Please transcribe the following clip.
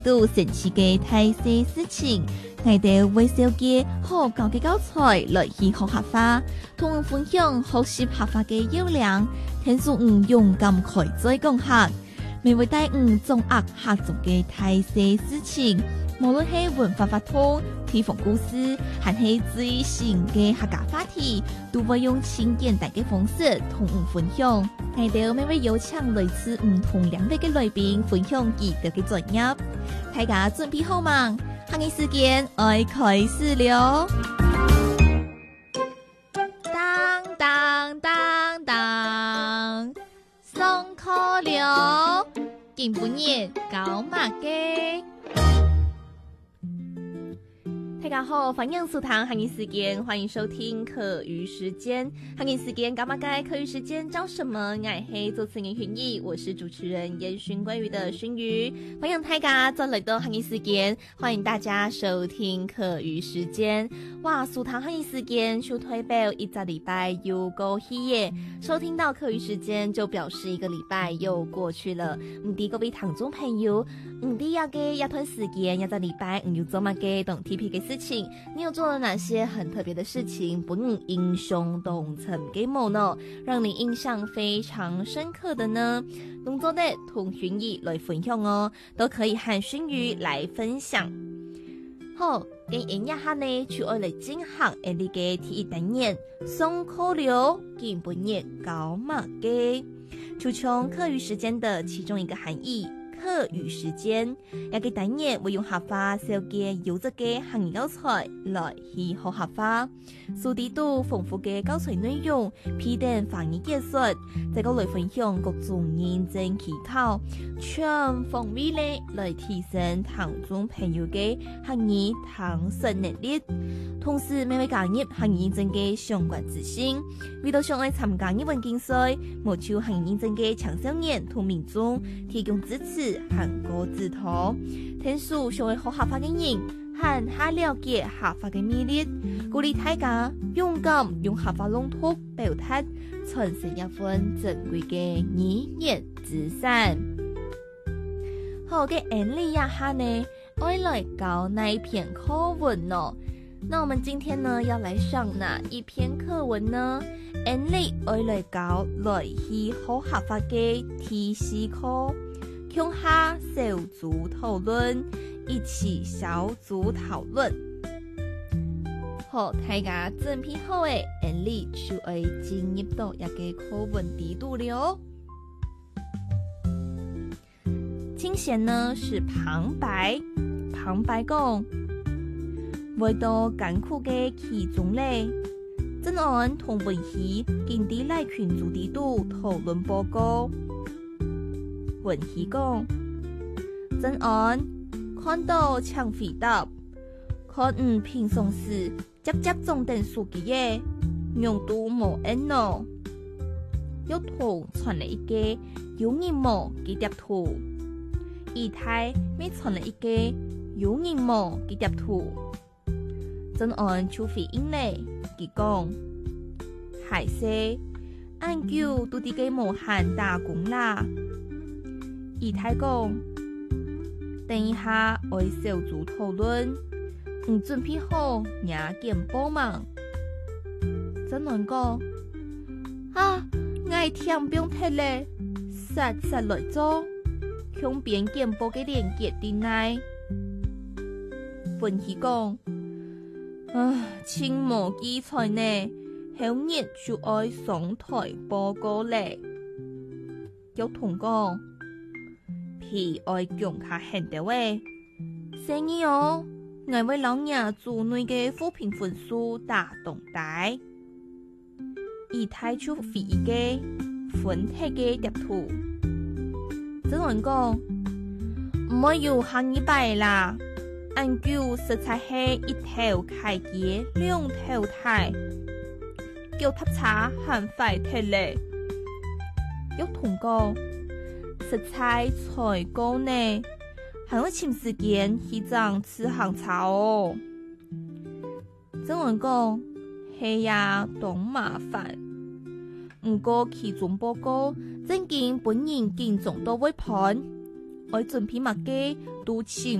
都神奇嘅大小事情，我哋微笑嘅好教嘅教材來去學客家，同分享學習客家嘅優良，聽數勇敢開嘴講客，未會帶掌握客族嘅大小事情，無論係文化法通、地方故事，還係最新嘅客家話題，都會用輕簡單嘅方式同分享。我哋每位有請類似唔同兩位嘅來賓分享佢哋嘅專業，大家準備好嗎？下個時間愛開始了。當當當當，上課了，今半夜搞乜嘅？大家好，歡迎收聽下個時間，歡迎收聽課餘時間。下個時間，幹嘛該課餘時間叫什麼？愛黑做詞人薰衣，我是主持人煙燻鮭魚的燻魚。歡迎大家再來到下個時間，歡迎大家收聽課餘時間。哇，收聽下個時間就代表一個禮拜又過去耶，收聽到課餘時間就表示一個禮拜又過去了。唔知各位聽眾朋友，唔知要嘅一段時間，一個禮拜唔要做乜嘅同 TP 嘅事情，你有做了哪些很特別的事情，不能印象當成嘅冇呢？讓你印象非常深刻的呢？動作的同薰衣來分享哦，都可以和薰衣來分享。好，跟演一下呢，就愛嚟進行你嘅第一單元，上課了，今半夜搞乜嘅？就從課餘時間的其中一個含義。課餘時間，一個單元會用客家少嘅優質嘅行業教材來去學客家，數啲都豐富嘅教材內容，批定翻譯技術，再個來分享各種認證技巧，全方位咧來提升聽眾朋友嘅行業聽識能力。同時，每位教業行業認證嘅相關資訊，為到想愛參加語文競賽，謀求行業認證嘅青少年同民眾提供支持。韓國指導，聽說想為學客家嘅人，和下了解客家嘅魅力，鼓勵大家勇敢用客家朗讀表達，傳承一份珍貴嘅語言資產。好嘅，案例一下呢，我來教那一篇課文咯。那我們今天呢要來上哪一篇課文呢？案例我來教來去學客家嘅第四課。向下小組討論，一起小組討論。好，大家準備好誒，案例就會進入到一個課文地度了。請先呢是旁白，旁白講，為到艱苦嘅其中咧，正安同文熙經啲來群組地度討論報告。文熙講，正安看到搶回答，看平常時接重點數據嘅用度無恩咯，有圖傳嚟一個有人無嘅貼圖，二太未傳嚟一個有人無嘅貼圖，正安就回應咧，佢講，係些研究都啲嘅無限打工啦。二太講，等一下我小組討論，唔準備好也見報嘛。真難講，我聽不用睇咧，實來做，向邊見報嘅連結點來。文熙講，清無基材呢，後日就愛上台報告咧。有同講。係愛強卡很多位，生意哦，我為老娘做內嘅扶貧分數打動大，而太出肥嘅分體嘅貼圖，真人講唔可以要行一百啦，研究實在係一條開機兩條台，叫塔查很快睇咧，有同講。食材採購呢，還會請時間去爭吃行茶哦。真人講，係呀，當麻煩。唔過其中報告，正經本人經常都會判， 爱准备嘛嘅，都请